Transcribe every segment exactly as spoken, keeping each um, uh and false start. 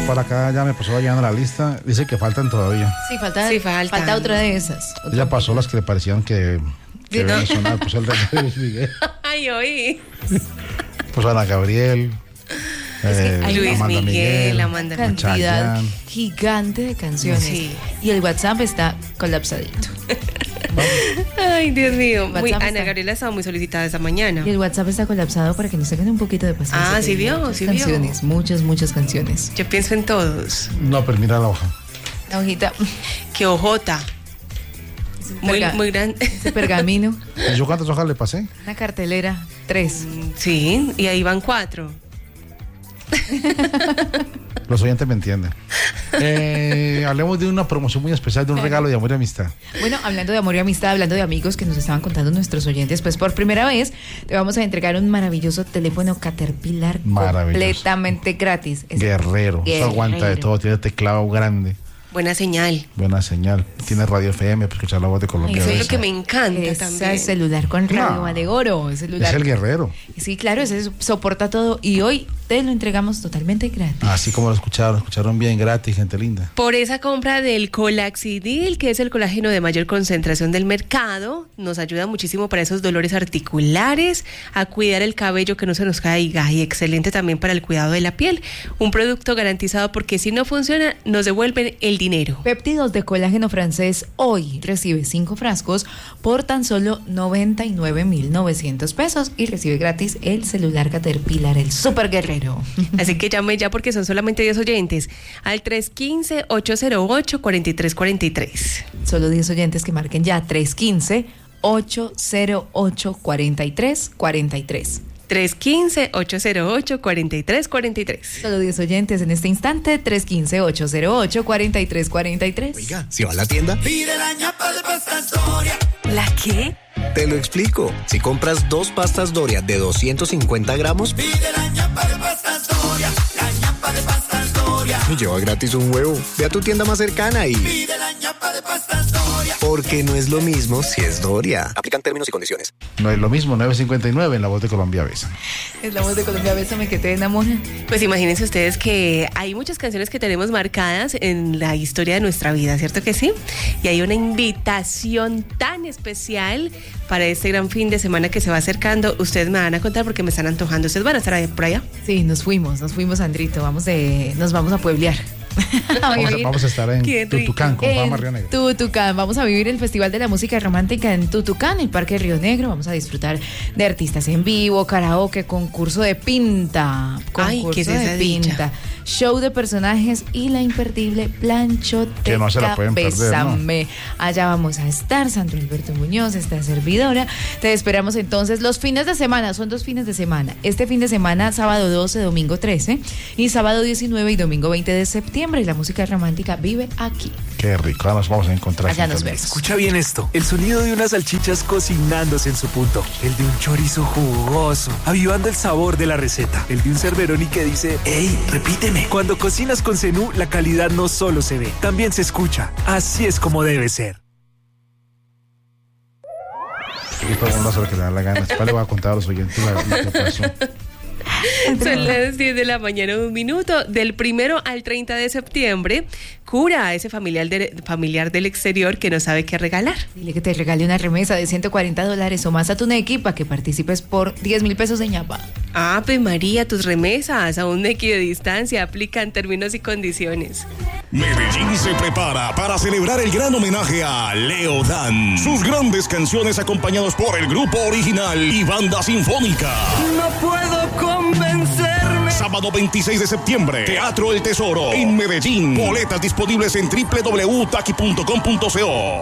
Por acá ya me pasó llegando la lista. Dice que faltan todavía. Sí, falta, sí, falta. falta otra de esas. Ella pasó las que le parecían que, que ¿no? debían sonar. Puso el de Luis Miguel. Ay, oí. Puso Ana Gabriel. Es que eh, hay Luis Amanda Miguel, Miguel, Amanda Cantidad Chayanne. gigante de canciones. Sí. Y el WhatsApp está colapsadito. Ay, Dios mío. Muy, WhatsApp Ana está- Gabriela estaba muy solicitada esta mañana. Y el WhatsApp está colapsado para que nos tengan un poquito de paciencia. Ah, sí que hay vio, muchas sí vio. canciones, muchas, muchas canciones. Yo pienso en todos. No, pero mira la hoja. La hojita, Qué ojota. Muy, perga- muy grande. ese pergamino, ¿Y yo cuántas hojas le pasé? una cartelera, tres. Sí, y ahí van cuatro. Los oyentes me entienden. Eh, hablemos de una promoción muy especial, de un regalo de amor y amistad. Bueno, hablando de amor y amistad, hablando de amigos que nos estaban contando nuestros oyentes, pues por primera vez te vamos a entregar un maravilloso teléfono Caterpillar Maravilloso. completamente gratis. Es- Guerrero. Eso Guerrero. aguanta de todo. Tiene teclado grande. Buena señal. Buena señal. Tiene radio F M para escuchar la voz de Colombia. Eso es lo Besa. que me encanta Ese también. celular con radio No. vale oro. ese Celular. Es el guerrero. Sí, claro, ese soporta todo y hoy te lo entregamos totalmente gratis. Así como lo escucharon. Escucharon bien gratis, gente linda. Por esa compra del Colaxidil, que es el colágeno de mayor concentración del mercado, nos ayuda muchísimo para esos dolores articulares, a cuidar el cabello que no se nos caiga y excelente también para el cuidado de la piel. Un producto garantizado porque si no funciona, nos devuelven el dinero. Péptidos de colágeno francés hoy recibe cinco frascos por tan solo noventa y nueve mil novecientos pesos y recibe gratis el celular Caterpillar, el super guerrero. Así que llame ya porque son solamente diez oyentes al tres uno cinco, ocho cero ocho, cuatro tres cuatro tres. Solo diez oyentes que marquen ya tres uno cinco, ocho cero ocho, cuatro tres cuatro tres. tres uno cinco, ocho cero ocho, cuatro tres cuatro tres. Solo diez oyentes en este instante, tres uno cinco, ocho cero ocho, cuatro tres cuatro tres. Oiga, si va a la tienda, Pide la ñapa de pastas Doria. ¿La qué? te lo explico. Si compras dos pastas Doria de doscientos cincuenta gramos, Pide la ñapa de pastas Doria. La ñapa de pastas Doria. y lleva gratis un huevo. Ve a tu tienda más cercana y... Pide la ñapa de pastas Doria. Porque no es lo mismo si es Doria. Aplican términos y condiciones. No es lo mismo, nueve cincuenta y nueve en la voz de Colombia Besa. Es la voz de Colombia, bésame que te enamora. Pues imagínense ustedes que hay muchas canciones que tenemos marcadas en la historia de nuestra vida, ¿cierto que sí? Y hay una invitación tan especial para este gran fin de semana que se va acercando. Ustedes me van a contar porque me están antojando. ¿Ustedes van a estar ahí por allá? Sí, nos fuimos, nos fuimos, Andrito. Vamos de, nos vamos a pueblear. Vamos a, vamos a estar en Qué rico. Tutucán con En Fama Río Negro. Tutucán, vamos a vivir el Festival de la Música Romántica en Tutucán, el Parque Río Negro. Vamos a disfrutar de artistas en vivo, karaoke, concurso de pinta, Ay, concurso ¿qué es esa de dicha? pinta, show de personajes y la imperdible planchoteca. Que no se la pueden perder, ¿no? Bésame. Allá vamos a estar, Sandro Alberto Muñoz, esta servidora. Te esperamos entonces los fines de semana, son dos fines de semana. Este fin de semana, sábado doce, domingo trece, y sábado diecinueve y domingo veinte de septiembre. Y la música romántica vive aquí. Qué rico, ahora nos vamos a encontrar. Allá nos juntos. vemos. Escucha bien esto, el sonido de unas salchichas cocinándose en su punto, el de un chorizo jugoso, avivando el sabor de la receta, el de un Cerberoni que dice, ¡Ey, repíteme! Cuando cocinas con Zenú, la calidad no solo se ve, también se escucha. Así es como debe ser. Y todo el mundo hace lo que le da la gana. Después le voy a contar a los oyentes la- lo que pasó. Son las diez de la mañana, un minuto. Del primero al treinta de septiembre, cura a ese familiar, de, familiar del exterior que no sabe qué regalar. Dile que te regale una remesa de ciento cuarenta dólares o más a tu Nequi para que participes por diez mil pesos de ñapa. Ave María, tus remesas a un Nequi de distancia aplican términos y condiciones. Medellín se prepara para celebrar el gran homenaje a Leo Dan. Sus grandes canciones acompañados por el grupo original y banda sinfónica. No puedo convencerme. Sábado veintiséis de septiembre, Teatro El Tesoro, en Medellín. Boletas disponibles en doble u doble u doble u punto taqui punto com punto co.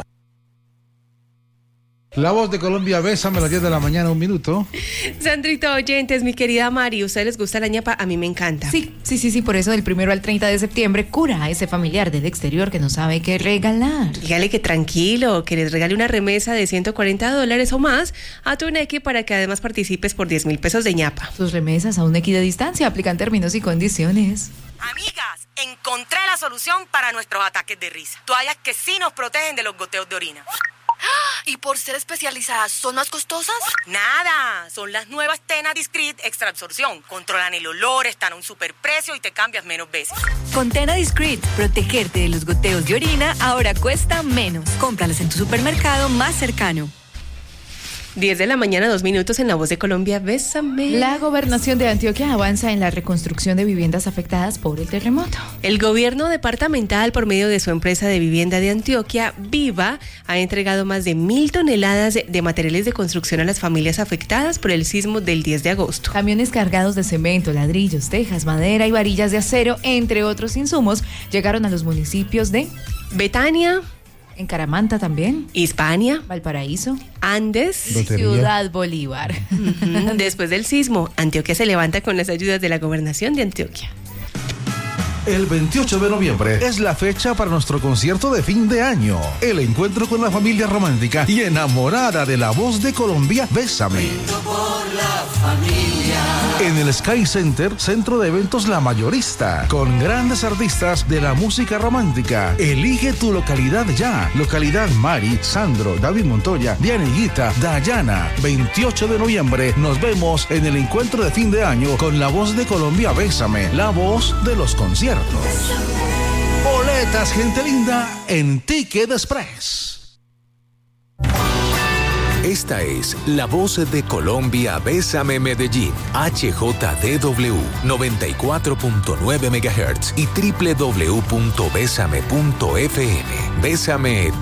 La voz de Colombia Bésame a las diez de la mañana, un minuto. Sandrito, oyentes, mi querida Mari, ¿ustedes les gusta la ñapa? A mí me encanta. Sí, sí, sí, sí, por eso del primero al treinta de septiembre cura a ese familiar del exterior que no sabe qué regalar. Dígale que tranquilo, que les regale una remesa de ciento cuarenta dólares o más a tu Nequi para que además participes por diez mil pesos de ñapa. Sus remesas a un Nequi de distancia aplican términos y condiciones. Amigas, encontré la solución para nuestros ataques de risa. Toallas que sí nos protegen de los goteos de orina. ¡Ah! ¿Y por ser especializadas son más costosas? Nada, son las nuevas Tena Discreet Extra Absorción. Controlan el olor, están a un superprecio y te cambias menos veces. Con Tena Discreet, protegerte de los goteos de orina ahora cuesta menos. Cómpralas en tu supermercado más cercano. diez de la mañana, dos minutos en La Voz de Colombia. Bésame. La gobernación de Antioquia avanza en la reconstrucción de viviendas afectadas por el terremoto. El gobierno departamental, por medio de su empresa de vivienda de Antioquia, Viva, ha entregado más de mil toneladas de, de materiales de construcción a las familias afectadas por el sismo del diez de agosto. Camiones cargados de cemento, ladrillos, tejas, madera y varillas de acero, entre otros insumos, llegaron a los municipios de Betania, en Caramanta también, Hispania, Valparaíso, Andes, Lotería. Ciudad Bolívar. Uh-huh. Después del sismo, Antioquia se levanta con las ayudas de la gobernación de Antioquia. El veintiocho de noviembre es la fecha para nuestro concierto de fin de año. El encuentro con la familia romántica y enamorada de La Voz de Colombia, Bésame. En el Sky Center, Centro de Eventos La Mayorista, con grandes artistas de la música romántica. Elige tu localidad ya. Localidad Mari, Sandro, David Montoya, Diana Higuita, Dayana. veintiocho de noviembre nos vemos en el encuentro de fin de año con La Voz de Colombia, Bésame, la voz de los conciertos. Boletas, gente linda, en Ticket Express. Esta es La Voz de Colombia, Bésame Medellín, H J D W noventa y cuatro punto nueve megahertz y doble u doble u doble u punto bésame punto f m. Bésame